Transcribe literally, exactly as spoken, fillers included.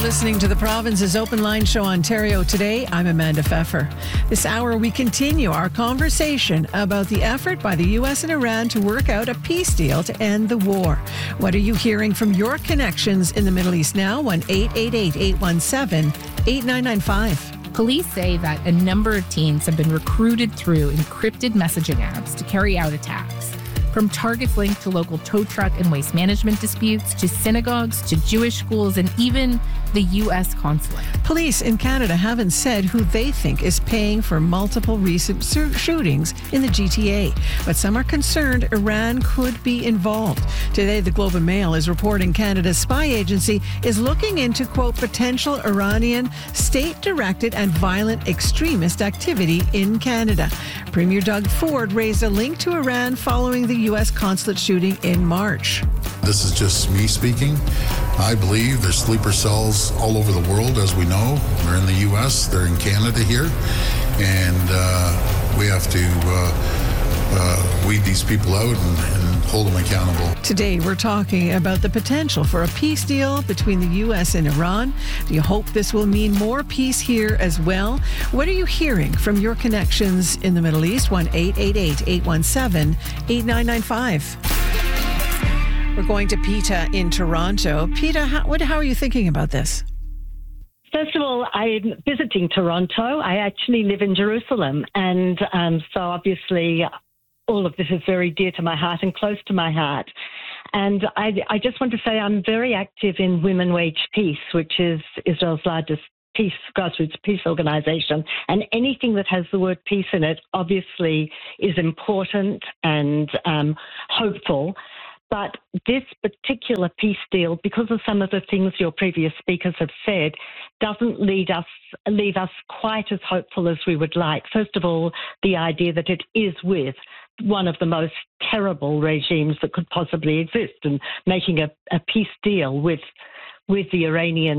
listening to the Province's Open Line Show Ontario Today. I'm Amanda Pfeffer. This hour, we continue our conversation about the effort by the U S and Iran to work out a peace deal to end the war. What are you hearing from your connections in the Middle East now? one eight eight eight, eight one seven, eight nine nine five. Police say that a number of teens have been recruited through encrypted messaging apps to carry out attacks. From targets linked to local tow truck and waste management disputes, to synagogues, to Jewish schools, and even the U S consulate. Police in Canada haven't said who they think is paying for multiple recent shootings in the G T A, but some are concerned Iran could be involved. Today, the Globe and Mail is reporting Canada's spy agency is looking into, quote, potential Iranian state-directed and violent extremist activity in Canada. Premier Doug Ford raised a link to Iran following the U S consulate shooting in March. This is just me speaking. I believe there's sleeper cells all over the world, as we know. They're in the U S, they're in Canada here, and uh, we have to uh, uh, weed these people out and, and hold them accountable. Today, we're talking about the potential for a peace deal between the U S and Iran. Do you hope this will mean more peace here as well? What are you hearing from your connections in the Middle East? one eight eight eight, eight one seven, eight nine nine five. We're going to Peta in Toronto. Peta, how, what, how are you thinking about this? First of all, I'm visiting Toronto. I actually live in Jerusalem. And um, so obviously all of this is very dear to my heart and close to my heart. And I, I just want to say I'm very active in Women Wage Peace, which is Israel's largest peace, grassroots peace organisation. And anything that has the word peace in it obviously is important and um, hopeful. But this particular peace deal, because of some of the things your previous speakers have said, doesn't lead us, leave us quite as hopeful as we would like. First of all, the idea that it is with one of the most terrible regimes that could possibly exist, and making a, a peace deal with with the Iranian